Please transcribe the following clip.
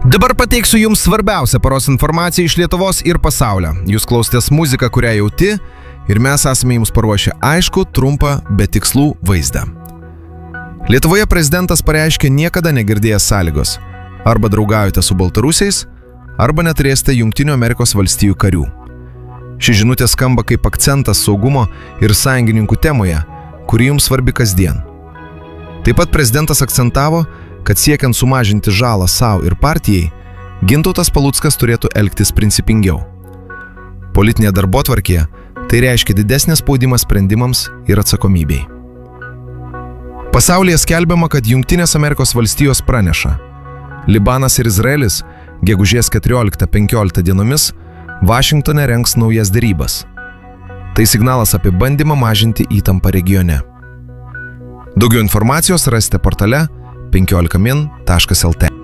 Dabar pateiksiu jums svarbiausią paros informaciją iš Lietuvos ir pasaulio. Jūs klausotės muziką, kurią jauti, ir mes esame jums paruošę aišku, trumpą, bet tikslų vaizdą. Lietuvoje prezidentas pareiškė niekada negirdėjęs sąlygos. Arba draugaujate su baltarusiais, arba neturėsite Jungtinių Amerikos valstijų karių. Ši žinutė skamba kaip akcentas saugumo ir sąjungininkų temoje, kuri jums svarbi kasdien. Taip pat prezidentas akcentavo, kad siekiant sumažinti žalą savo ir partijai, Gintautas Paluckas turėtų elgtis principingiau. Politinėje darbotvarkėje tai reiškia didesnį spaudimą sprendimams ir atsakomybei. Pasaulyje skelbiama, kad Jungtinės Amerikos valstijos praneša: Libanas ir Izraelis gegužės 14-15 dienomis Vašingtone rengs naujas derybas. Tai signalas apie bandymą mažinti įtampą regione. Daugiau informacijos rasite portale 15min.lt.